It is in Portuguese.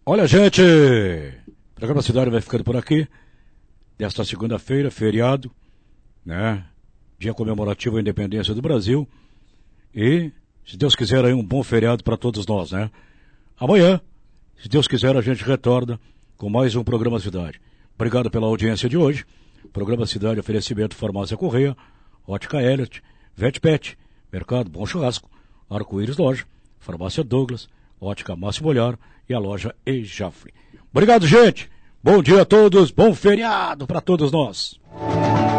Olha, gente, o programa Cidade vai ficando por aqui. Desta segunda-feira, feriado, né? Dia comemorativo à independência do Brasil. E, se Deus quiser, aí um bom feriado para todos nós, né? Amanhã, se Deus quiser, a gente retorna com mais um programa Cidade. Obrigado pela audiência de hoje. Programa Cidade, oferecimento Farmácia Correia, Ótica Elliot, VetPet, Mercado Bom Churrasco, Arco-Íris Loja, Farmácia Douglas, Ótica Máximo Olhar e a loja Ejafre. Obrigado, gente. Bom dia a todos. Bom feriado para todos nós.